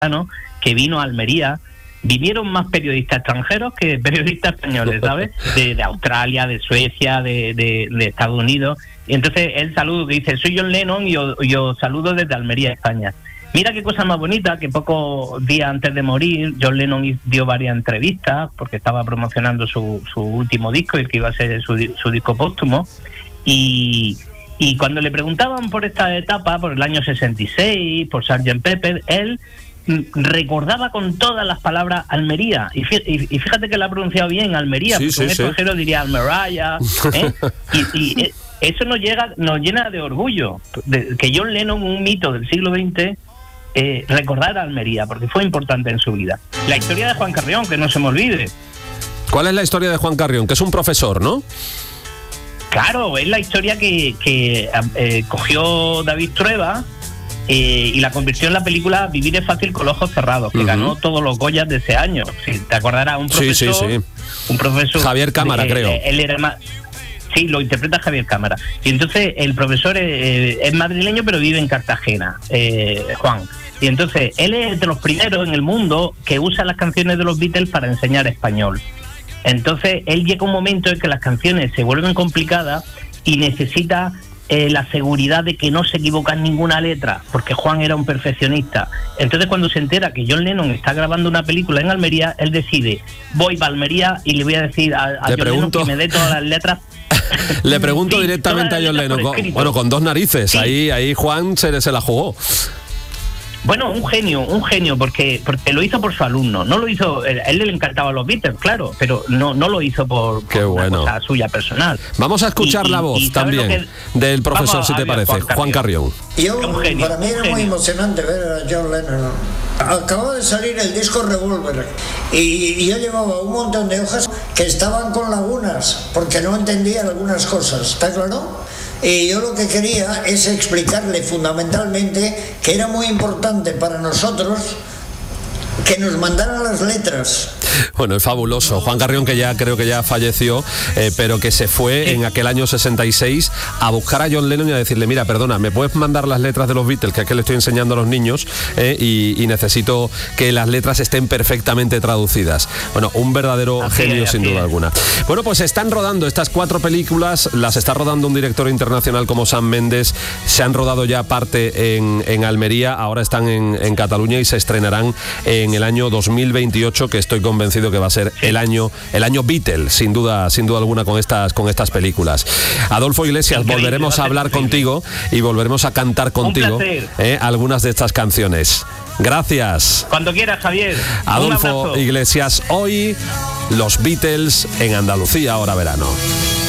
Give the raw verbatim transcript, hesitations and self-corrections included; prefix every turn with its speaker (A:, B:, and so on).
A: que vino a Almería. Vinieron más periodistas extranjeros que periodistas españoles, ¿sabes? De, de Australia, de Suecia, de, de, de Estados Unidos. Y entonces él saludo que dice, soy John Lennon y yo, yo saludo desde Almería, España. Mira qué cosa más bonita, que pocos días antes de morir, John Lennon dio varias entrevistas porque estaba promocionando su, su último disco, el que iba a ser su, su disco póstumo. Y, y cuando le preguntaban por esta etapa, por el año sesenta y seis, por sergeant Pepper, él recordaba con todas las palabras Almería, y fíjate que la ha pronunciado bien, Almería,
B: sí,
A: porque
B: sí,
A: un extranjero
B: sí.
A: diría Almería, ¿eh? y, y eso nos llega, nos llena de orgullo, de que John Lennon, un mito del siglo veinte, eh, recordara Almería, porque fue importante en su vida. La historia de Juan Carrión, que no se me olvide.
B: ¿Cuál es la historia de Juan Carrión? Que es un profesor, ¿no?
A: Claro, es la historia que, que eh, cogió David Trueba, Eh, y la convirtió en la película Vivir es fácil con los ojos cerrados, que uh-huh. ganó todos los Goyas de ese año. Si te acordarás, un profesor,
B: sí, sí, sí.
A: un profesor
B: Javier Cámara,
A: eh,
B: creo.
A: Eh, él era más, sí, lo interpreta Javier Cámara. Y entonces el profesor eh, es madrileño, pero vive en Cartagena, eh, Juan. Y entonces él es de los primeros en el mundo que usa las canciones de los Beatles para enseñar español. Entonces él llega un momento en que las canciones se vuelven complicadas y necesita Eh, la seguridad de que no se equivoca en ninguna letra, porque Juan era un perfeccionista. Entonces cuando se entera que John Lennon está grabando una película en Almería, él decide, voy para Almería y le voy a decir a, a John
B: pregunto...
A: Lennon que me dé todas las letras.
B: Le pregunto
A: sí,
B: directamente a John Lennon, con, bueno, con dos narices, sí. ahí ahí Juan se, se la jugó.
A: Bueno, un genio, un genio, porque porque lo hizo por su alumno, no lo hizo, a él le encantaban los Beatles, claro, pero no no lo hizo por,
B: Qué
A: por
B: bueno.
A: una cosa suya personal.
B: Vamos a escuchar
A: y,
B: la voz
A: y, y
B: también que... del profesor,
A: Vamos,
B: si te
A: ver,
B: parece,
A: Juan,
B: Juan Carrión.
C: Yo,
A: genio,
C: para mí era muy emocionante ver a John Lennon. Acababa de salir el disco Revolver y, y yo llevaba un montón de hojas que estaban con lagunas porque no entendía algunas cosas, ¿está claro? Y yo lo que quería es explicarle fundamentalmente que era muy importante para nosotros que nos mandaran las letras.
B: Bueno, es fabuloso. Juan Carrión, que ya creo que ya falleció, eh, pero que se fue sí. en aquel año sesenta y seis a buscar a John Lennon y a decirle, mira, perdona, ¿me puedes mandar las letras de los Beatles? Que es que le estoy enseñando a los niños eh, y, y necesito que las letras estén perfectamente traducidas. Bueno, un verdadero así genio, es, sin duda es. alguna. Bueno, pues están rodando estas cuatro películas, las está rodando un director internacional como Sam Mendes, se han rodado ya parte en, en Almería, ahora están en, en Cataluña y se estrenarán en el año dos mil veintiocho, que estoy convencido que va a ser el año el año Beatle, sin duda sin duda alguna, con estas con estas películas. Adolfo Iglesias, increíble, volveremos a hablar increíble. contigo y volveremos a cantar contigo eh, algunas de estas canciones. Gracias.
A: Cuando quieras, Javier.
B: Adolfo Iglesias, hoy los Beatles en Andalucía, ahora verano.